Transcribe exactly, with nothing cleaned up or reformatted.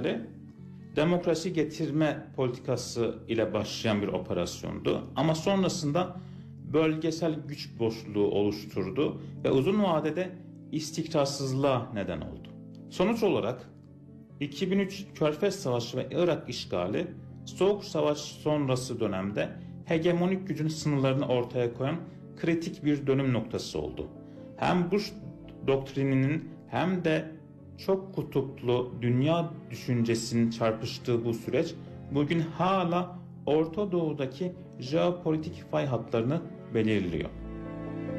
işgali demokrasi getirme politikası ile başlayan bir operasyondu. Ama sonrasında bölgesel güç boşluğu oluşturdu ve uzun vadede istikrarsızlığa neden oldu. Sonuç olarak iki bin üç Körfez Savaşı ve Irak işgali Soğuk Savaş sonrası dönemde hegemonik gücün sınırlarını ortaya koyan kritik bir dönüm noktası oldu. Hem Bush doktrininin hem de çok kutuplu dünya düşüncesinin çarpıştığı bu süreç bugün hala Orta Doğu'daki jeopolitik fay hatlarını belirliyor.